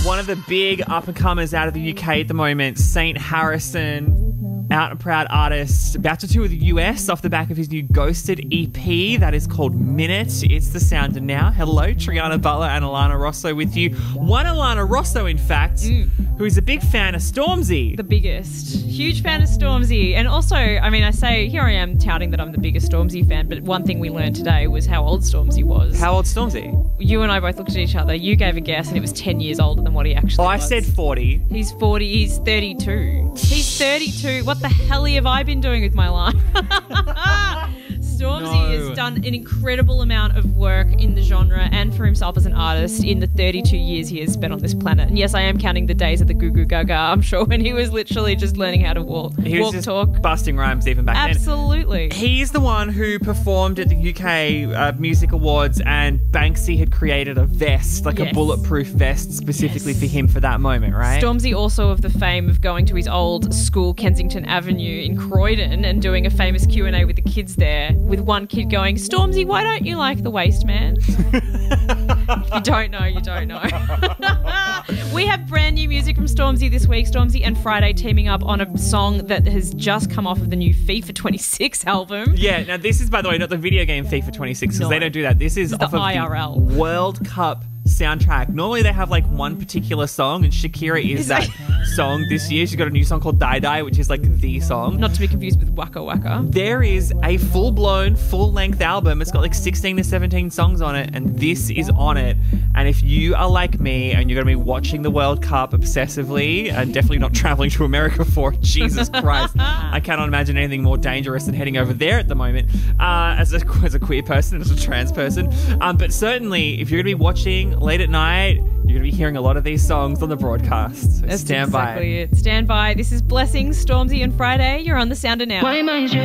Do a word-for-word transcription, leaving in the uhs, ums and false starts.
One of the big up-and-comers out of the U K at the moment, Saint Harrison, out and proud artist, about to tour with the U S off the back of his new Ghosted E P that is called Minute. It's the sound of now. Hello, Triana Butler and Alana Rosso with you. One Alana Rosso, in fact, mm. who is a big fan of Stormzy. The biggest. Huge fan of Stormzy. And also, I mean, I say, here I am touting that I'm the biggest Stormzy fan, but one thing we learned today was how old Stormzy was. How old Stormzy? You and I both looked at each other. You gave a guess and it was ten years older than what he actually oh, was. I said forty. He's forty. He's thirty-two. He's thirty-two. What the hell have I been doing with my life? Stormzy No. has done an incredible amount of work in the genre and for himself as an artist in the thirty-two years he has spent on this planet. And yes, I am counting the days of the Goo Goo Gaga, I'm sure, when he was literally just learning how to walk, He was walk, just talk. busting rhymes even back Absolutely. then. He's the one who performed at the U K uh, Music Awards, and Banksy had created a vest, like Yes. a bulletproof vest specifically Yes. for him for that moment, right? Stormzy also of the fame of going to his old school, Kensington Avenue in Croydon, and doing a famous Q and A with the kids there, with one kid going, Stormzy, why don't you like the waste man? You don't know, you don't know. We have brand new music from Stormzy this week. Stormzy and Friday teaming up on a song that has just come off of the new FIFA twenty-six album. Yeah, now this is, by the way, not the video game FIFA twenty-six, because No. they don't do that. This is This is off the of I R L. the World Cup soundtrack. Normally they have like one particular song, and Shakira is Is that song this year. She's got a new song called Die Die, which is like the song. Not to be confused with Waka Waka. There is a full-blown, full-length album. It's got like sixteen to seventeen songs on it, and this is on it. And if you are like me and you're going to be watching the World Cup obsessively and definitely not traveling to America for it, Jesus Christ, I cannot imagine anything more dangerous than heading over there at the moment uh, as, a, as a queer person, as a trans person. Um, but certainly, if you're going to be watching late at night, you're going to be hearing a lot of these songs on the broadcast. So That's stand exactly by. it. Stand by. This is Blessings, Stormzy and Friday. You're on the Sounder Now. Why am I